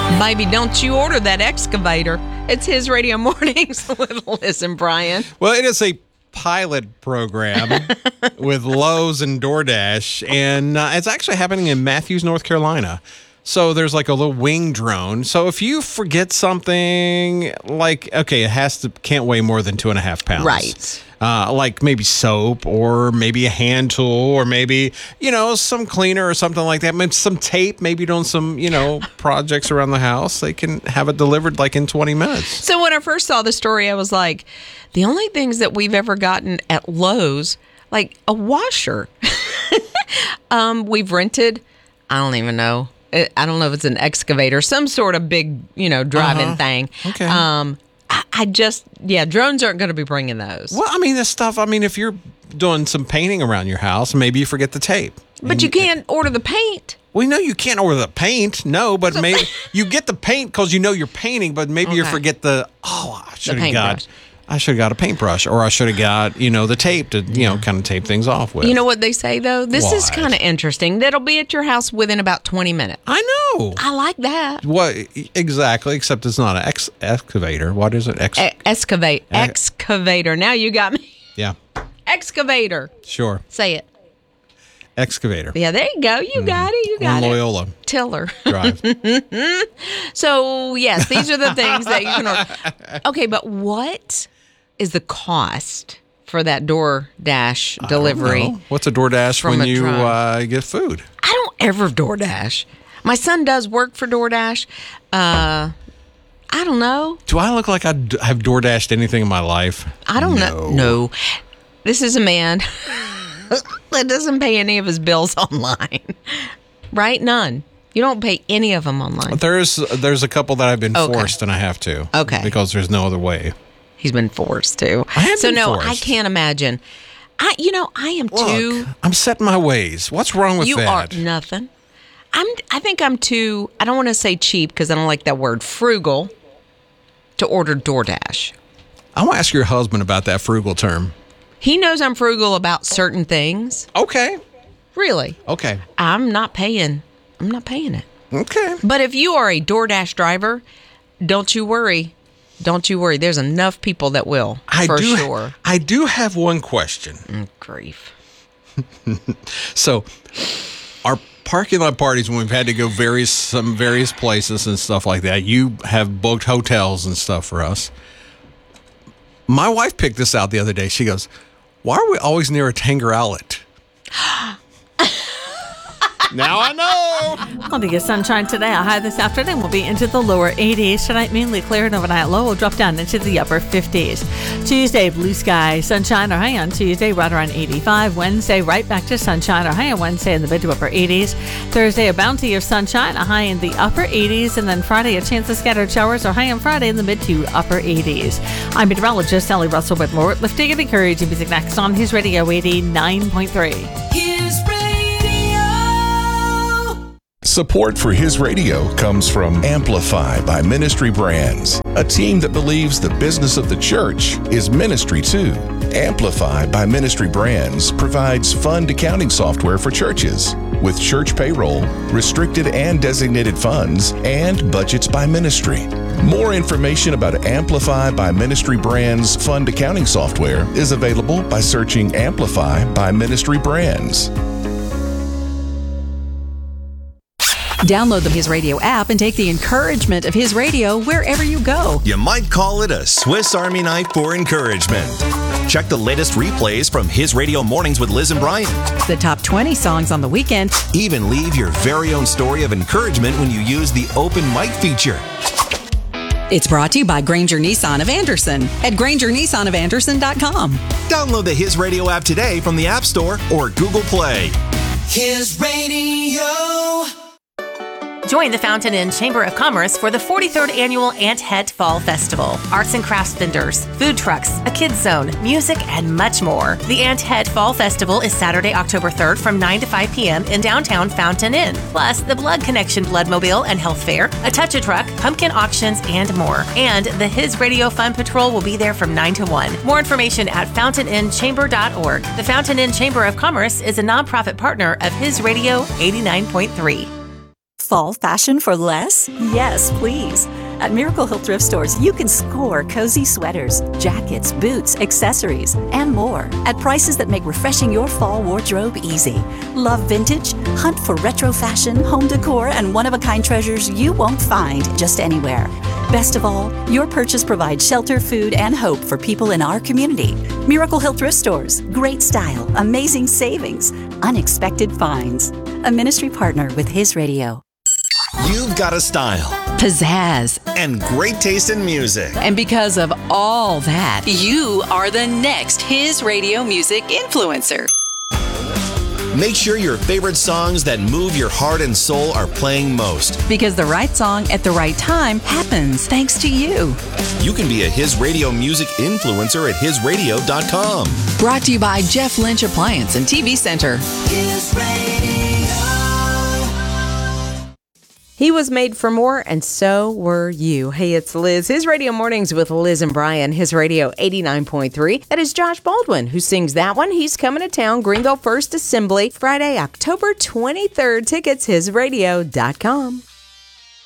Baby, don't you order that excavator. It's His Radio Mornings with Liz and Brian. Well, it is a pilot program with Lowe's and DoorDash, and it's actually happening in Matthews, North Carolina. So there's like a little wing drone. So if you forget something, like, okay, can't weigh more than 2.5 pounds. Right. Like maybe soap or maybe a hand tool or maybe, some cleaner or something like that. Maybe some tape, maybe doing some, projects around the house. They can have it delivered like in 20 minutes. So when I first saw the story, I was like, the only things that we've ever gotten at Lowe's, like a washer. We've rented, I don't even know. I don't know if it's an excavator, some sort of big, driving thing. Okay. Drones aren't going to be bringing those. Well, this stuff, if you're doing some painting around your house, maybe you forget the tape. But you can't order the paint. Well, no, you can't order the paint. No, but maybe you get the paint because you're painting, but maybe you forget I should have got a paintbrush, or I should have got, the tape to, kind of tape things off with. You know what they say, though? This is kind of interesting. That'll be at your house within about 20 minutes. I know. I like that. What exactly? Except it's not an excavator. What is it? Excavator. Now you got me. Yeah. Excavator. Sure. Say it. Excavator. Yeah, there you go. You got it. You got it. Loyola. Tiller. Drive. So, yes, these are the things that you can order. Okay, but what is the cost for that DoorDash delivery? I don't know. What's a DoorDash when you get food? I don't ever DoorDash. My son does work for DoorDash. I don't know. Do I look like I have DoorDashed anything in my life? I don't know. No. This is a man that doesn't pay any of his bills online. Right? None. You don't pay any of them online. There's a couple that I've been forced, and I have to. Okay. Because there's no other way. He's been forced to. I have been forced. I can't imagine. I am too. I'm set in my ways. What's wrong with that? You are nothing. I think I'm too, I don't want to say cheap because I don't like that word, frugal, to order DoorDash. I want to ask your husband about that frugal term. He knows I'm frugal about certain things. Okay. Really? Okay. I'm not paying it. Okay. But if you are a DoorDash driver, don't you worry. Don't you worry. There's enough people that will, sure. I do have one question. Grief. So, our parking lot parties, when we've had to go some various places and stuff like that, you have booked hotels and stuff for us. My wife picked this out the other day. She goes, "Why are we always near a Tanger outlet?" Now I know. Plenty of sunshine today. A high this afternoon will be into the lower 80s. Tonight, mainly clear, and overnight low will drop down into the upper 50s. Tuesday, blue sky, sunshine or high on Tuesday, right around 85. Wednesday, right back to sunshine or high on Wednesday in the mid to upper 80s. Thursday, a bounty of sunshine, a high in the upper 80s. And then Friday, a chance of scattered showers or high on Friday in the mid to upper 80s. I'm meteorologist Sally Russell with more lifting and encouraging music next on His Radio 89.3. His Radio. Support for His Radio comes from Amplify by Ministry Brands, a team that believes the business of the church is ministry too. Amplify by Ministry Brands provides fund accounting software for churches with church payroll, restricted and designated funds, and budgets by ministry. More information about Amplify by Ministry Brands fund accounting software is available by searching Amplify by Ministry Brands. Download the His Radio app and take the encouragement of His Radio wherever you go. You might call it a Swiss Army knife for encouragement. Check the latest replays from His Radio Mornings with Liz and Brian. The top 20 songs on the weekend. Even leave your very own story of encouragement when you use the open mic feature. It's brought to you by Granger Nissan of Anderson at GrangerNissanOfAnderson.com. Download the His Radio app today from the App Store or Google Play. His Radio. Join the Fountain Inn Chamber of Commerce for the 43rd Annual Ant Het Fall Festival. Arts and crafts vendors, food trucks, a kids zone, music, and much more. The Ant Het Fall Festival is Saturday, October 3rd from 9 to 5 p.m. in downtown Fountain Inn. Plus, the Blood Connection Bloodmobile and Health Fair, a touch a truck, pumpkin auctions, and more. And the His Radio Fun Patrol will be there from 9 to 1. More information at fountaininchamber.org. The Fountain Inn Chamber of Commerce is a nonprofit partner of His Radio 89.3. Fall fashion for less? Yes, please. At Miracle Hill Thrift Stores, you can score cozy sweaters, jackets, boots, accessories, and more at prices that make refreshing your fall wardrobe easy. Love vintage? Hunt for retro fashion, home decor, and one-of-a-kind treasures you won't find just anywhere. Best of all, your purchase provides shelter, food, and hope for people in our community. Miracle Hill Thrift Stores. Great style, amazing savings, unexpected finds. A ministry partner with His Radio. You've got a style Pizzazz. and great taste in music. And because of all that, you are the next His Radio music influencer. Make sure your favorite songs that move your heart and soul are playing most. Because the right song at the right time happens thanks to you. You can be a His Radio music influencer at hisradio.com. Brought to you by Jeff Lynch Appliance and TV Center. His Radio. He was made for more, and so were you. Hey, it's Liz. His Radio Mornings with Liz and Brian. His Radio 89.3. That is Josh Baldwin who sings that one. He's coming to town. Greenville First Assembly, Friday, October 23rd. Tickets, hisradio.com.